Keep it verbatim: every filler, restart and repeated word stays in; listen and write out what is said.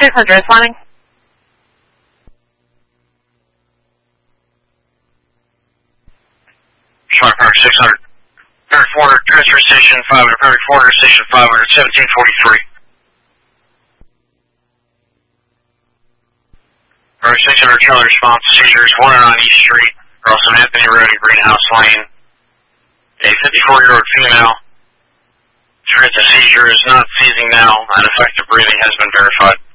six hundred responding. Sean Park six hundred. Park four hundred, transfer station five hundred, Park four hundred, station five hundred, seventeen forty-three. Park six hundred, Charlie response, seizures one oh nine East Street, across on Anthony Road and Greenhouse Lane. A fifty-four-year-old female. Experience a seizure is not seizing now, and effective breathing has been verified.